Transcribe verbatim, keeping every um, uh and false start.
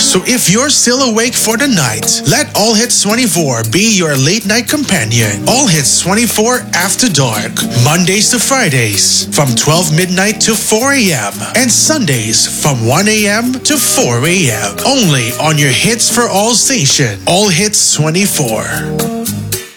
So if you're still awake for the night, let All Hits twenty-four be your late night companion. All Hits twenty-four After Dark, Mondays to Fridays from twelve midnight to four a.m. and Sundays from one a.m. to four a.m. Only on your Hits for All station, All Hits twenty-four.